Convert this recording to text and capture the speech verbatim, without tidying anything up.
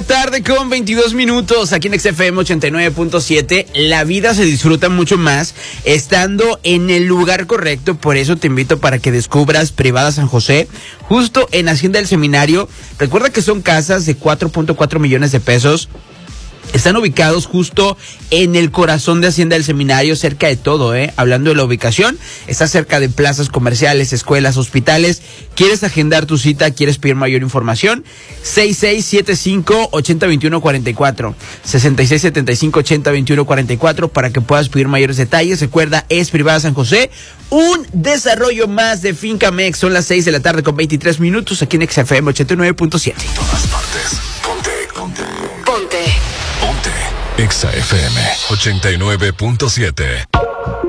la tarde con veintidós minutos aquí en X F M ochenta y nueve punto siete. La vida se disfruta mucho más estando en el lugar correcto. Por eso te invito para que descubras Privada San José, justo en Hacienda del Seminario. Recuerda que son casas de cuatro punto cuatro millones de pesos. Están ubicados justo en el corazón de Hacienda del Seminario, cerca de todo, ¿eh? Hablando de la ubicación, está cerca de plazas comerciales, escuelas, hospitales. ¿Quieres agendar tu cita? ¿Quieres pedir mayor información? seis seis siete cinco, ocho cero dos uno cuatro cuatro, seis seis siete cinco, ocho cero dos uno cuatro cuatro para que puedas pedir mayores detalles. Recuerda, es Privada San José, un desarrollo más de Finca Mex. Son las seis de la tarde con veintitrés minutos aquí en X F M ochenta y nueve punto siete. En todas partes, ponte, ponte. Ponte. Ponte. Exa F M ochenta y nueve punto siete.